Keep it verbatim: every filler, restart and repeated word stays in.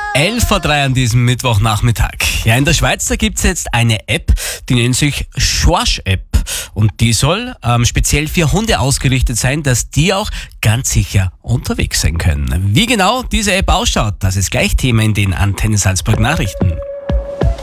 elf Uhr drei an diesem Mittwochnachmittag. Ja, in der Schweiz, da gibt's jetzt eine App, die nennt sich Schorsch-App. Und die soll ähm, speziell für Hunde ausgerichtet sein, dass die auch ganz sicher unterwegs sein können. Wie genau diese App ausschaut, das ist gleich Thema in den Antenne Salzburg Nachrichten.